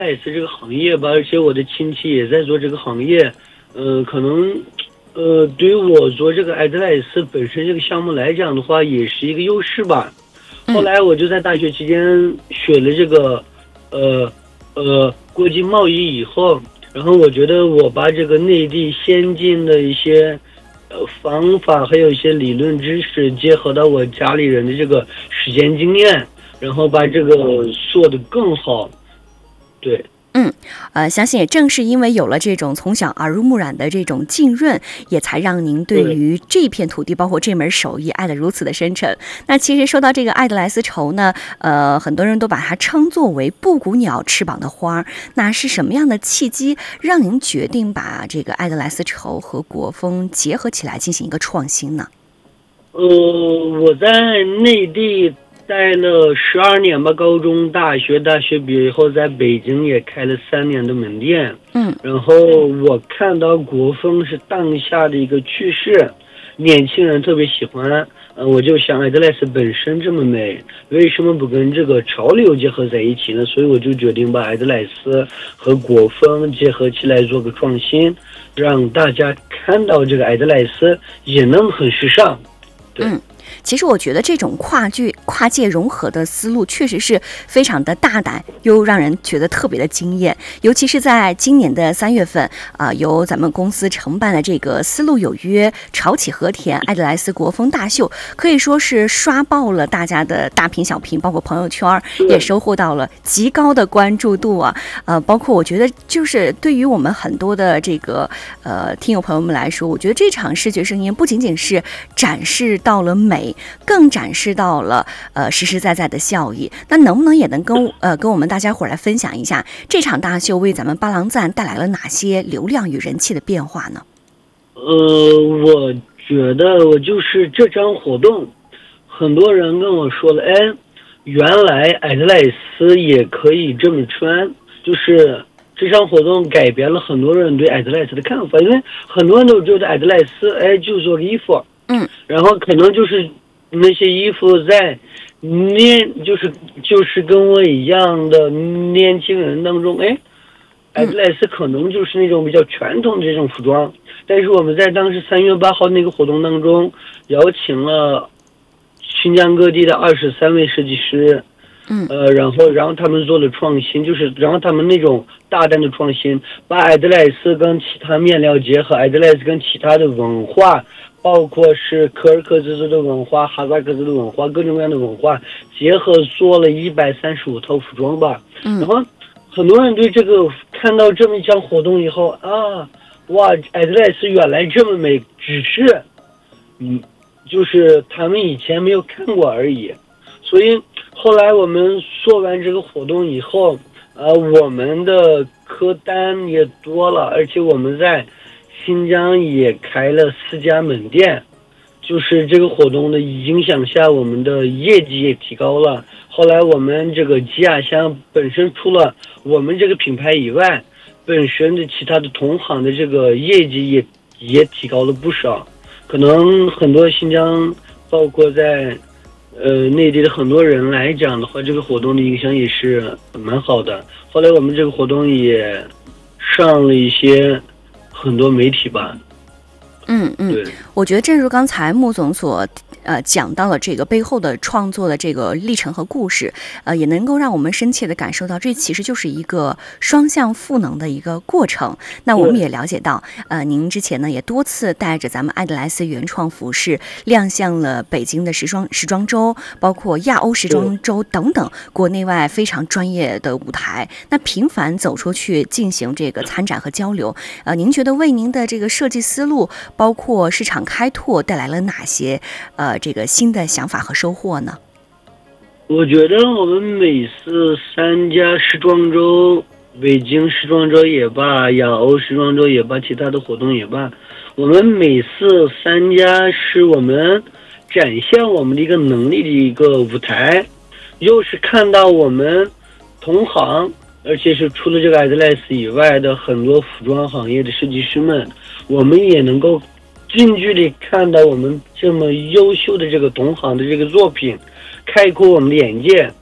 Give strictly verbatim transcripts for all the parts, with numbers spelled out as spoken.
莱斯这个行业吧，而且我的亲戚也在做这个行业，呃，可能，呃，对于我做这个艾德莱斯本身这个项目来讲的话，也是一个优势吧。后来我就在大学期间学了这个，呃，呃，国际贸易以后，然后我觉得我把这个内地先进的一些，呃，方法还有一些理论知识结合到我家里人的这个实践经验，然后把这个做得更好。对， 嗯，呃，相信也正是因为有了这种从小耳濡目染的这种浸润，也才让您对于这片土地，包括这门手艺爱得如此的深沉。那其实说到这个艾德莱斯绸呢，呃，很多人都把它称作为布谷鸟翅膀的花。那是什么样的契机让您决定把这个艾德莱斯绸和国风结合起来进行一个创新呢？ 呃，我在内地待了十二年吧，高中、大学，大学毕业以后，在北京也开了三年的门店。 嗯， 然后我看到国风是当下的一个趋势，年轻人特别喜欢。呃，我就想，艾德莱斯本身这么美，为什么不跟这个潮流结合在一起呢？所以我就决定把艾德莱斯和国风结合起来做个创新，让大家看到这个艾德莱斯也能很时尚。对。 嗯，其实我觉得这种跨界跨界融合的思路确实是非常的大胆，又让人觉得特别的惊艳。尤其是在今年的三月份，啊、呃，由咱们公司承办的这个丝路有约潮起和田艾德莱斯国风大秀，可以说是刷爆了大家的大屏小屏，包括朋友圈，也收获到了极高的关注度啊。呃，包括我觉得就是对于我们很多的这个呃听友朋友们来说，我觉得这场视觉盛宴不仅仅是展示到了美，更展示到了呃实实在在的效益。那能不能也能跟呃跟我们大家伙来分享一下，这场大秀为咱们巴郎赞带来了哪些流量与人气的变化呢？ 呃，我觉得我就是这场活动，很多人跟我说了，哎，原来艾德莱斯也可以这么穿，就是这场活动改变了很多人对艾德莱斯的看法，因为很多人都觉得艾德莱斯，哎，就做衣服。 嗯， 然后可能就是那些衣服在年，就是就是跟我一样的年轻人当中，哎，艾德莱斯可能就是那种比较传统的这种服装。但是我们在当时三月八号那个活动当中，邀请了新疆各地的二十三位设计师， 嗯， 呃，然后然后他们做了创新，就是然后他们那种大胆的创新，把艾德莱斯跟其他面料结合，艾德莱斯跟其他的文化。包括是柯尔克孜族的文化、哈萨克族的文化、各种各样的文化结合，做了一百三十五套服装吧。 嗯， 然后很多人对这个看到这么一场活动以后啊，哇，艾德莱斯原来这么美，只是，嗯，就是他们以前没有看过而已。所以后来我们做完这个活动以后，呃，我们的客单也多了，而且我们在新疆也开了四家门店，就是这个活动的影响下，我们的业绩也提高了。后来我们这个吉亚香本身除了我们这个品牌以外，本身的其他的同行的这个业绩也也提高了不少。可能很多新疆，包括在呃内地的很多人来讲的话，这个活动的影响也是蛮好的。后来我们这个活动也上了一些很多媒体吧。 嗯嗯，我觉得正如刚才穆总所呃讲到了这个背后的创作的这个历程和故事，呃，也能够让我们深切的感受到，这其实就是一个双向赋能的一个过程。那我们也了解到，呃，您之前呢也多次带着咱们艾德莱斯原创服饰亮相了北京的时装时装周，包括亚欧时装周等等国内外非常专业的舞台。那频繁走出去进行这个参展和交流，呃，您觉得为您的这个设计思路，包括市场开拓带来了哪些呃这个新的想法和收获呢？ 我觉得我们每次参加时装周，北京时装周也罢，亚欧时装周也罢，其他的活动也罢，我们每次参加是我们展现我们的一个能力的一个舞台，又是看到我们同行，而且是除了这个艾德莱斯以外的很多服装行业的设计师们，我们也能够近距离看到我们这么优秀的这个同行的这个作品，开阔我们的眼界。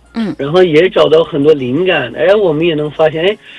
嗯， 然后也找到很多灵感。哎，我们也能发现，哎，